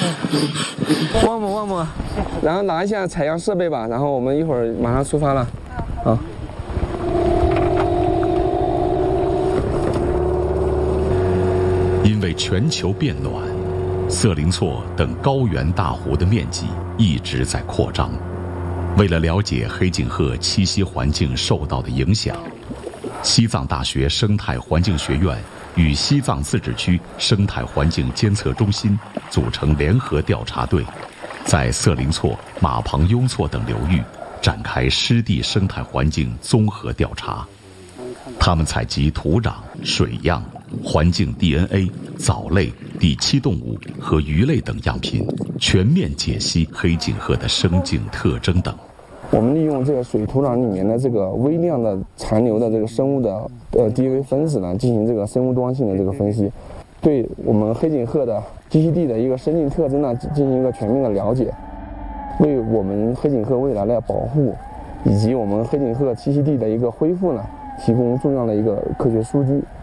旺姆，然后拿一下采样设备吧，然后我们一会儿马上出发了。好。 因为全球变暖，色林错等高原大湖的面积一直在扩张。为了了解黑颈鹤栖息环境受到的影响，西藏大学生态环境学院与西藏自治区生态环境监测中心组成联合调查队，在色林错、马旁雍错等流域展开湿地生态环境综合调查。他们采集土壤、水样、环境 DNA、藻类、底栖动物和鱼类等样品，全面解析黑颈鹤的生境特征等。 我们利用这个水土壤里面的这个微量的残留的这个生物的DNA 分子呢，进行这个生物多样性的这个分析，对我们黑颈鹤的栖息地的一个生境特征呢进行一个全面的了解，为我们黑颈鹤未来的保护以及我们黑颈鹤栖息地的一个恢复呢提供重要的一个科学数据。